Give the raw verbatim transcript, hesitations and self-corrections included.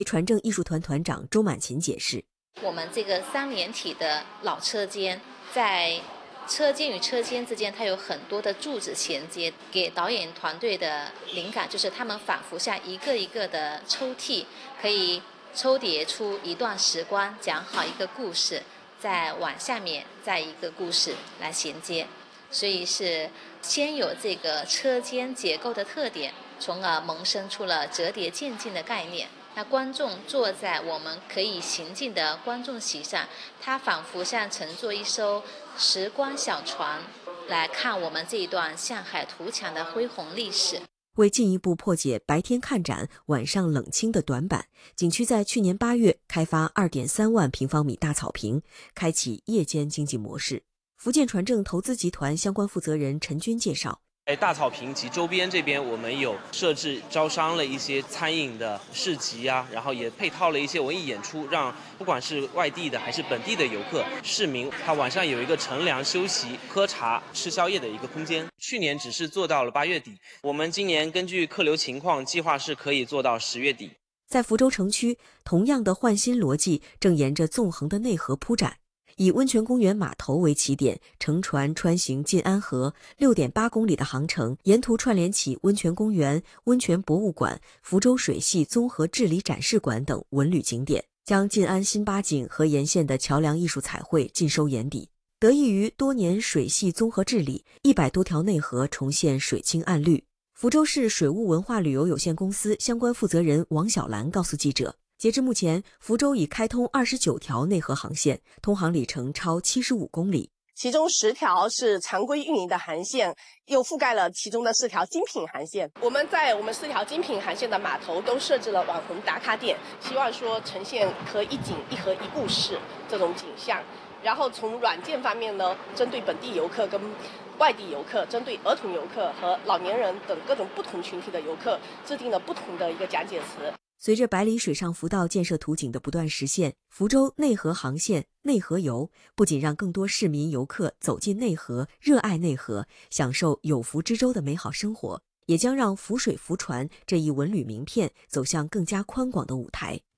船政艺术团团长周满琴解释， 我们这个三连体的老车间，在车间与车间之间，它有很多的柱子衔接，给导演团队的灵感就是他们仿佛像一个一个的抽屉，可以抽叠出一段时光，讲好一个故事，再往下面再一个故事来衔接。所以是先有这个车间结构的特点，从而萌生出了折叠渐进的概念。那观众坐在我们可以行进的观众席上，他仿佛像乘坐一艘时光小船，来看我们这一段向海图强的恢宏历史。 为进一步破解白天看展、晚上冷清的短板，景区在去年八月开发 二点三万平方米大草坪，开启夜间经济模式。福建船政投资集团相关负责人陈军介绍， 在大草坪及周边这边，我们有设置招商了一些餐饮的市集啊，然后也配套了一些文艺演出，让不管是外地的还是本地的游客、市民，他晚上有一个乘凉休息、喝茶、吃宵夜的一个空间。去年只是做到了八月底，我们今年根据客流情况，计划是可以做到十月底。 在福州城区，同样的换新逻辑正沿着纵横的内河铺展。以温泉公园码头为起点，乘船穿行晋安河 六点八公里的航程，沿途串联起温泉公园、温泉博物馆、福州水系综合治理展示馆等文旅景点，将晋安新八景和沿线的桥梁艺术彩绘尽收眼底。得益于多年水系综合治理，一百多条内河重现水清岸绿。福州市水务文化旅游有限公司相关负责人王小兰告诉记者，截至目前，福州已开通二十九条内河航线，通航里程超七十五公里。 其中十条是常规运营的航线，又覆盖了其中的四条精品航线。我们在我们四条精品航线的码头都设置了网红打卡点，希望说呈现河一景一河一故事这种景象。然后从软件方面呢，针对本地游客跟外地游客，针对儿童游客和老年人等各种不同群体的游客，制定了不同的一个讲解词。 随着百里水上浮道建设图景的不断实现，福州内河航线内河游不仅让更多市民游客走进内河，热爱内河，享受有福之州的美好生活，也将让福水福船这一文旅名片走向更加宽广的舞台。